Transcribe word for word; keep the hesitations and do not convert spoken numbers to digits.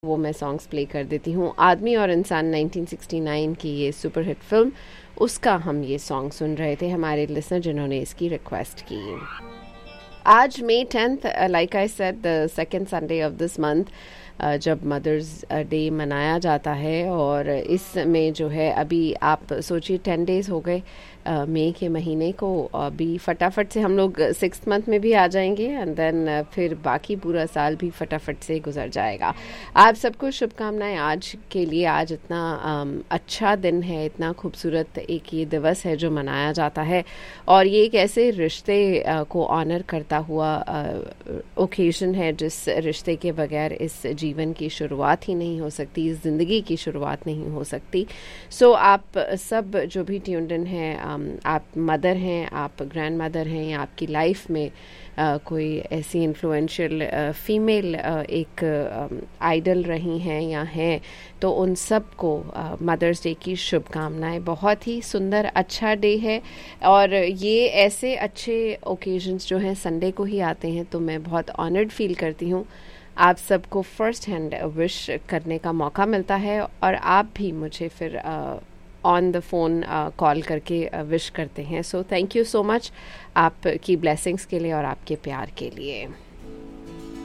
वो मैं songs play कर देती हूँ। आदमी और इंसान नाइनटीन सिक्सटी नाइन की ये सुपर हिट फिल्म, उसका हम ये सॉन्ग सुन रहे थे, हमारे लिसनर जिन्होंने इसकी रिक्वेस्ट की। आज May tenth, like I said, the second Sunday off this month, जब मदर्स डे मनाया जाता है। और इसमें जो है अभी आप सोचिए टेन डेज़ हो गए मई के महीने को, अभी फटाफट से हम लोग सिक्स मंथ में भी आ जाएंगे एंड देन फिर बाकी पूरा साल भी फटाफट से गुजर जाएगा। आप सबको शुभकामनाएं आज के लिए। आज इतना um, अच्छा दिन है, इतना खूबसूरत एक ये दिवस है जो मनाया जाता है, और ये एक ऐसे रिश्ते uh, को ऑनर करता हुआ ओकेजन uh, है जिस रिश्ते के बगैर इस जीवन की शुरुआत ही नहीं हो सकती, इस ज़िंदगी की शुरुआत नहीं हो सकती। सो so, आप सब जो भी ट्यून्ड इन हैं, आप मदर हैं, आप ग्रैंड मदर हैं, या आपकी लाइफ में uh, कोई ऐसी इन्फ्लुएंशियल फीमेल uh, एक आइडल uh, रही हैं या हैं, तो उन सब को मदर्स डे की शुभकामनाएं। बहुत ही सुंदर अच्छा डे है, और ये ऐसे अच्छे ओकेजन्स जो हैं संडे को ही आते हैं, तो मैं बहुत ऑनर्ड फील करती हूँ। आप सबको फर्स्ट हैंड विश करने का मौका मिलता है, और आप भी मुझे फिर ऑन द फोन कॉल करके विश करते हैं। So thank you so much आपकी ब्लेसिंग्स के लिए और आपके प्यार के लिए।